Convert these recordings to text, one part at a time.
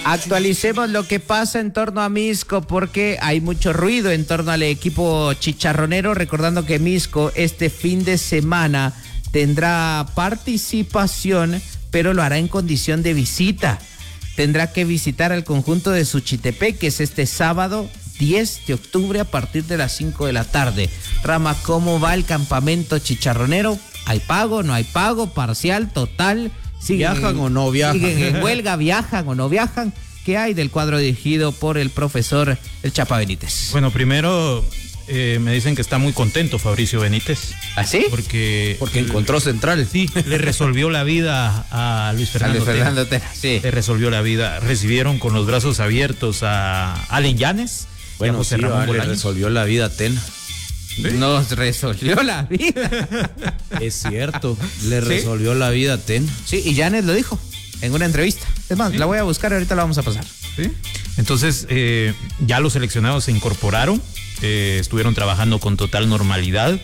Actualicemos lo que pasa en torno a Misco porque hay mucho ruido en torno al equipo chicharronero, recordando que Misco este fin de semana tendrá participación, pero lo hará en condición de visita. Tendrá que visitar al conjunto de Suchitepeques este sábado 10 de octubre a partir de las 5 de la tarde. Rama, ¿cómo va el campamento chicharronero? ¿Hay pago, no hay pago, parcial, total? ¿Viajan o no viajan? ¿Siguen en huelga, viajan o no viajan? ¿Qué hay del cuadro dirigido por el profesor El Chapa Benítez? Bueno, primero me dicen que está muy contento Fabricio Benítez. ¿Ah, sí? Porque encontró central. Sí, le resolvió la vida a Luis Fernando Tena. Sí. Le resolvió la vida. Recibieron con los brazos abiertos a Allen Llanes. Bueno, y a José Ramón le Bolaños. resolvió la vida a Tena. ¿Sí? Nos resolvió la vida. Es cierto, le resolvió la vida a Tena. Sí, y Llanes lo dijo en una entrevista. Es más, la voy a buscar, ahorita la vamos a pasar. ¿Sí? Entonces, ya los seleccionados se incorporaron, estuvieron trabajando con total normalidad.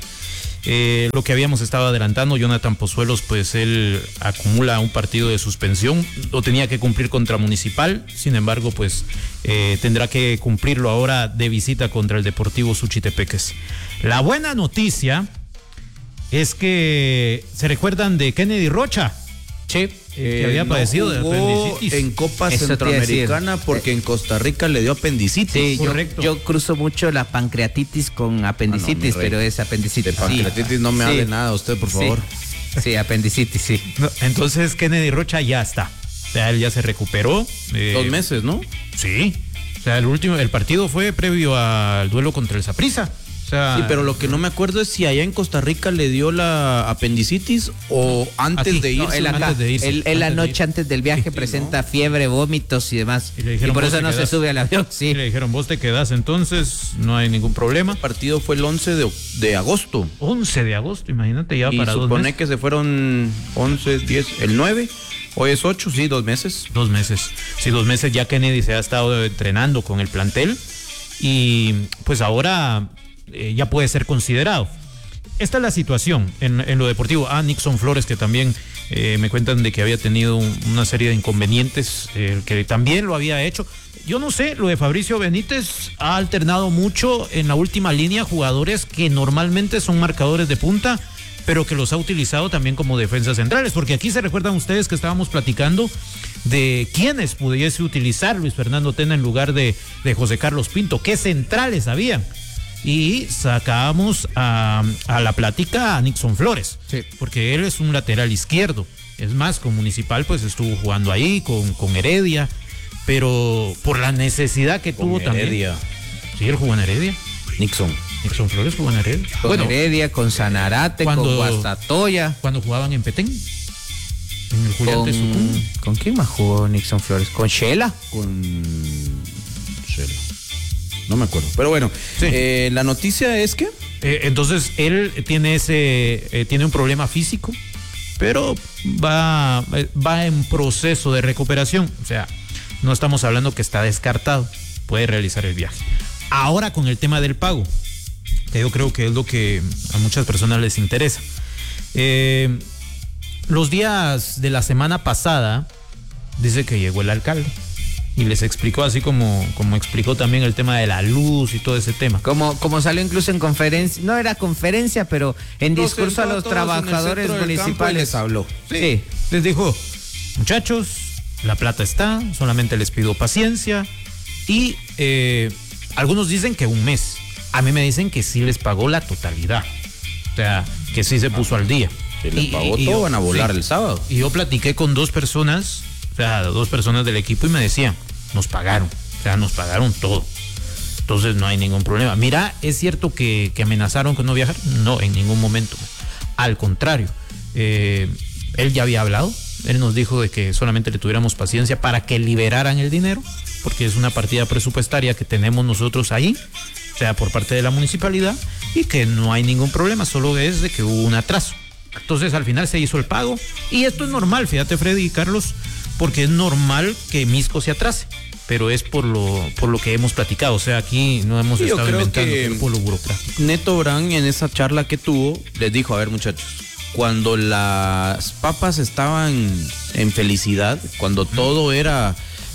Lo que habíamos estado adelantando, Jonathan Pozuelos, pues él acumula un partido de suspensión, lo tenía que cumplir contra Municipal, sin embargo, pues tendrá que cumplirlo ahora de visita contra el Deportivo Suchitepeques. La buena noticia es que se recuerdan de Kennedy Rocha. Sí. Que había padecido de apendicitis en Copa Centroamericana porque en Costa Rica le dio apendicitis. Sí, correcto. Yo cruzo mucho la pancreatitis con apendicitis, pero es apendicitis. De pancreatitis no me hable nada usted, por favor. Sí, apendicitis, sí. No, entonces Kennedy Rocha ya está. O sea, él ya se recuperó. 2 meses, ¿no? Sí. O sea, el partido fue previo al duelo contra el Saprissa. O sea, sí, pero lo que no me acuerdo es si allá en Costa Rica le dio la apendicitis o antes aquí, de irse. No, él acá. Él la noche antes del viaje presenta fiebre, vómitos y demás. Y por eso no se sube al avión. Sí. Y le dijeron, vos te quedás entonces, no hay ningún problema. El partido fue el 11 de agosto. 11 de agosto, imagínate, ya y para 2 meses. Supone que se fueron 11, 10, el 9. Hoy es 8, sí, 2 meses. 2 meses. Sí, 2 meses ya Kennedy se ha estado entrenando con el plantel y pues ahora ya puede ser considerado. Esta es la situación en lo deportivo. Nixon Flores, que también me cuentan de que había tenido una serie de inconvenientes, que también lo había hecho. Yo no sé, lo de Fabricio Benítez ha alternado mucho en la última línea jugadores que normalmente son marcadores de punta, pero que los ha utilizado también como defensas centrales, porque aquí se recuerdan ustedes que estábamos platicando de quiénes pudiese utilizar Luis Fernando Tena en lugar de José Carlos Pinto, qué centrales había. Y sacábamos a la plática a Nixon Flores, sí, porque él es un lateral izquierdo. Es más, con Municipal pues estuvo jugando ahí, con Heredia, pero por la necesidad que tuvo Heredia. También. Sí, él jugó en Heredia. Nixon Flores jugó en Heredia. Con Heredia, con Sanarate, con Guastatoya. Cuando jugaban en Petén. En el Julián Tezucún. ¿Con quién más jugó Nixon Flores? ¿Con Shela? Con Shela. No me acuerdo, pero bueno, sí. La noticia es que entonces él tiene tiene un problema físico, pero va en proceso de recuperación. O sea, no estamos hablando que está descartado, puede realizar el viaje. Ahora con el tema del pago, que yo creo que es lo que a muchas personas les interesa. Los días de la semana pasada dice que llegó el alcalde y les explicó, así como explicó también el tema de la luz y todo ese tema. Como salió incluso en conferencia, no era conferencia, pero en discurso a los trabajadores municipales les habló. Sí. Les dijo, muchachos, la plata está, solamente les pido paciencia. Y algunos dicen que 1 mes. A mí me dicen que sí les pagó la totalidad. O sea, que sí se puso al día. Si les pagó todo, van a volar el sábado. Y yo platiqué con 2 personas, o sea, 2 personas del equipo, y me decían, nos pagaron todo. Entonces no hay ningún problema. Mira, ¿es cierto que amenazaron con no viajar? No, en ningún momento. Al contrario, él ya había hablado, él nos dijo de que solamente le tuviéramos paciencia para que liberaran el dinero, porque es una partida presupuestaria que tenemos nosotros ahí, o sea, por parte de la municipalidad, y que no hay ningún problema, solo es de que hubo un atraso. Entonces al final se hizo el pago, y esto es normal, fíjate Freddy y Carlos, porque es normal que Misco se atrase, pero es por lo que hemos platicado. O sea, aquí no hemos estado inventando, pero por lo burocrático. Neto Brand en esa charla que tuvo les dijo, a ver muchachos, cuando las papas estaban en felicidad, cuando todo era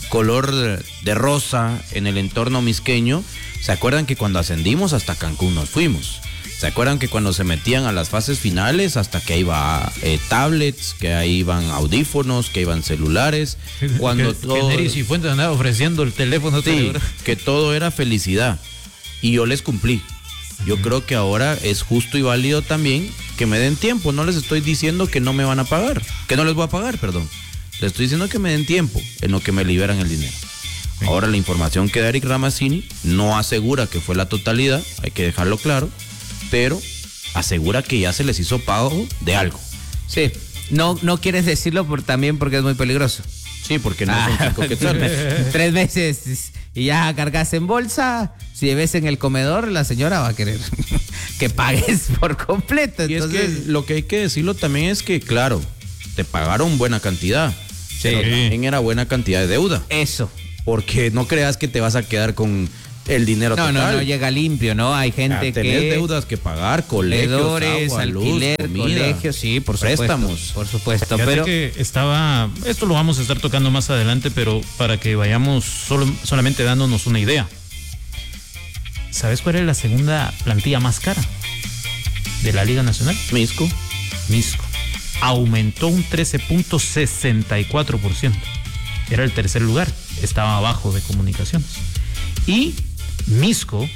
color de rosa en el entorno misqueño. ¿Se acuerdan que cuando ascendimos hasta Cancún nos fuimos? ¿Se acuerdan que cuando se metían a las fases finales, hasta que iba tablets, que ahí iban audífonos, que iban celulares? Cuando todo... Que Neris y Fuentes andaba ofreciendo el teléfono. Sí, que todo era felicidad. Y yo les cumplí. Yo creo que ahora es justo y válido también que me den tiempo. No les estoy diciendo que no me van a pagar, que no les voy a pagar, perdón. Les estoy diciendo que me den tiempo en lo que me liberan el dinero. Sí. Ahora la información que da Eric Ramazzini no asegura que fue la totalidad, hay que dejarlo claro, pero asegura que ya se les hizo pago de algo. Sí, no quieres decirlo también porque es muy peligroso. Sí, porque no son 5 quetzales. 3 meses y ya cargas en bolsa. Si ves en el comedor, la señora va a querer que pagues por completo. Entonces... Y es que lo que hay que decirlo también es que, claro, te pagaron buena cantidad. Sí. Pero también era buena cantidad de deuda. Eso. Porque no creas que te vas a quedar con el dinero total. No llega limpio, ¿no? Hay gente que... Tenés deudas que pagar, colegios, agua, alquiler, luz, comida, colegios, sí, por préstamos. Supuesto, por supuesto. Fíjate pero que esto lo vamos a estar tocando más adelante, pero para que vayamos solamente dándonos una idea. ¿Sabes cuál es la segunda plantilla más cara de la Liga Nacional? Misco. Aumentó un 13.64%. Era el tercer lugar, estaba abajo de Comunicaciones. Y Misco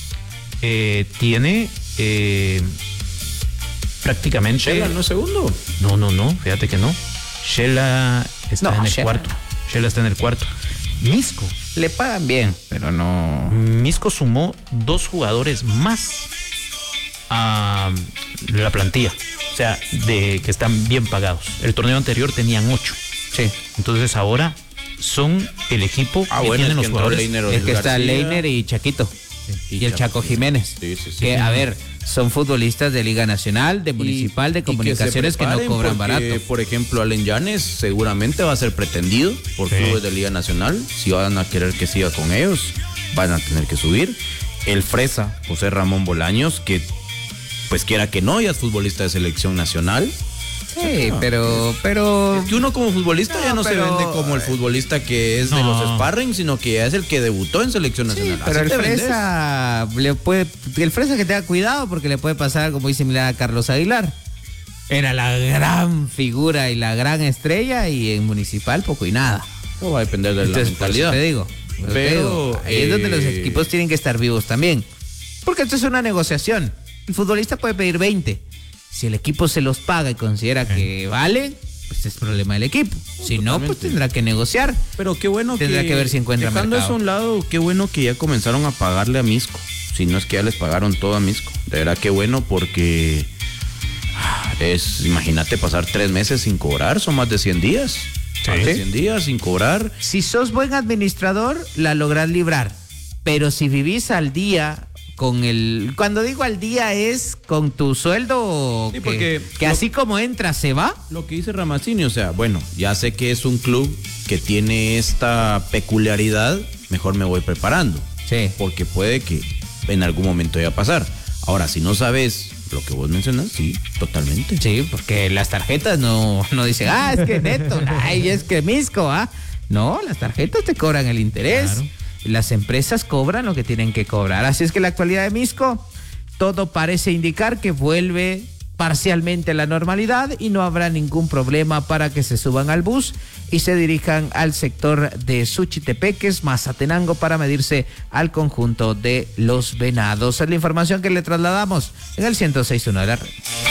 tiene prácticamente... ¿Shela no es segundo? No, fíjate que no. Shela está en el cuarto. Shela está en el cuarto. Misco. Le pagan bien, pero no... Misco sumó 2 jugadores más a la plantilla. O sea, de que están bien pagados. El torneo anterior tenían 8. Sí. Entonces ahora son el equipo que tienen los jugadores. Es que está Leiner y Chaquito. Sí. Y el Chaco Jiménez. Sí. Que, a ver, son futbolistas de Liga Nacional, de Municipal, de Comunicaciones que no cobran barato. Por ejemplo, Allen Llanes seguramente va a ser pretendido por clubes de Liga Nacional. Si van a querer que siga con ellos, van a tener que subir. El Fresa, José Ramón Bolaños, que pues quiera que no, ya es futbolista de selección nacional. Sí, pero... Es que uno como futbolista ya no se vende como el futbolista que es de los sparring, sino que ya es el que debutó en selección nacional. Sí, pero el Fresa el Fresa que tenga cuidado porque le puede pasar algo muy similar a Carlos Aguilar. Era la gran figura y la gran estrella y en Municipal poco y nada. Eso va a depender de la mentalidad. Te digo. Ahí es donde los equipos tienen que estar vivos también. Porque esto es una negociación. El futbolista puede pedir 20. Si el equipo se los paga y considera que vale, pues es problema del equipo. Si no, pues tendrá que negociar. Pero qué bueno tendrá que ver si encuentra mercado. Dejando eso a un lado, qué bueno que ya comenzaron a pagarle a Misco. Si no es que ya les pagaron todo a Misco. De verdad qué bueno porque imagínate pasar 3 meses sin cobrar, son más de 100 días. Sí. Más de 100 días sin cobrar. Si sos buen administrador, la lográs librar. Pero si vivís al día... cuando digo al día es con tu sueldo sí, porque que así como entra se va. Lo que dice Ramazzini, o sea, bueno, ya sé que es un club que tiene esta peculiaridad, mejor me voy preparando. Sí. Porque puede que en algún momento vaya a pasar. Ahora, si no sabes lo que vos mencionas, sí, totalmente. Sí, porque las tarjetas no dicen, es que neto, es que Misco, No, las tarjetas te cobran el interés. Claro. Las empresas cobran lo que tienen que cobrar. Así es que la actualidad de Misco, todo parece indicar que vuelve parcialmente a la normalidad y no habrá ningún problema para que se suban al bus y se dirijan al sector de Suchitepeques, Mazatenango, para medirse al conjunto de los Venados. Es la información que le trasladamos en el 106.1 de la red.